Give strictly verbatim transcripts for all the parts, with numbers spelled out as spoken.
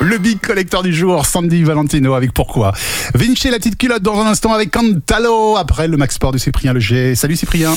Le big collector du jour, Sandy Valentino avec Pourquoi. Vinci la petite culotte dans un instant avec Cantalo. Après le Max Sport de Cyprien Leger. Salut Cyprien.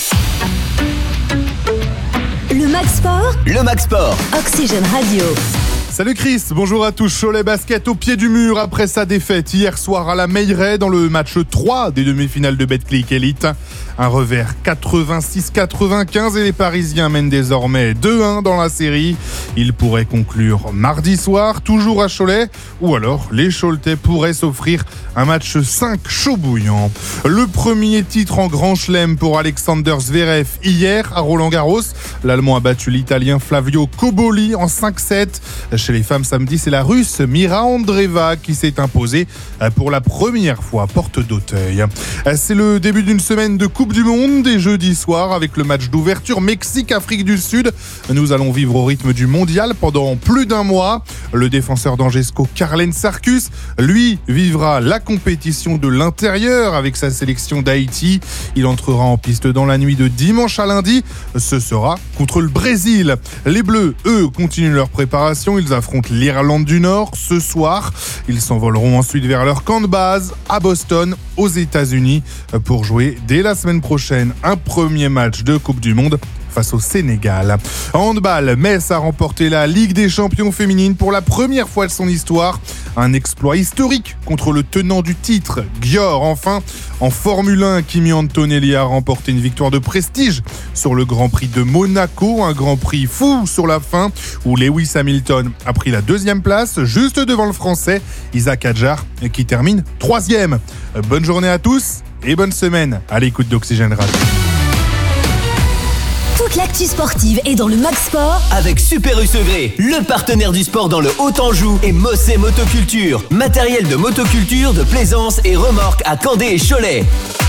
Le Max Sport. Le Max Sport. Oxygène Radio. Salut Chris, bonjour à tous. Cholet Basket au pied du mur après sa défaite hier soir à la Meilleraye dans le match trois des demi-finales de Betclic Elite. Un revers quatre-vingt-six quatre-vingt-quinze et les Parisiens mènent désormais deux un dans la série. Ils pourraient conclure mardi soir, toujours à Cholet, ou alors les Choletais pourraient s'offrir un match cinq chaud bouillant. Le premier titre en Grand Chelem pour Alexander Zverev hier à Roland-Garros. L'Allemand a battu l'Italien Flavio Cobolli en cinq sept. Chez les femmes samedi, c'est la Russe Mira Andreeva qui s'est imposée pour la première fois porte d'Auteuil. C'est le début d'une semaine de Coupe du Monde et jeudi soir avec le match d'ouverture Mexique-Afrique du Sud. Nous allons vivre au rythme du mondial pendant plus d'un mois. Le défenseur d'Angesco Carlen Sarkus, lui, vivra la compétition de l'intérieur avec sa sélection d'Haïti. Il entrera en piste dans la nuit de dimanche à lundi. Ce sera contre le Brésil. Les Bleus, eux, continuent leur préparation. Ils affrontent l'Irlande du Nord ce soir. Ils s'envoleront ensuite vers leur camp de base à Boston, aux États-Unis, pour jouer dès la semaine prochaine un premier match de Coupe du Monde face au Sénégal. En handball, Metz a remporté la Ligue des champions féminines pour la première fois de son histoire. Un exploit historique contre le tenant du titre, Győr. Enfin, en Formule un, Kimi Antonelli a remporté une victoire de prestige sur le Grand Prix de Monaco. Un Grand Prix fou sur la fin où Lewis Hamilton a pris la deuxième place, juste devant le Français Isaac Hadjar qui termine troisième. Bonne journée à tous et bonne semaine à l'écoute d'Oxygène Radio. Toute l'actu sportive est dans le Max Sport avec Super U Segré, le partenaire du sport dans le Haut-Anjou et Mossé Motoculture. Matériel de motoculture, de plaisance et remorques à Candé et Cholet.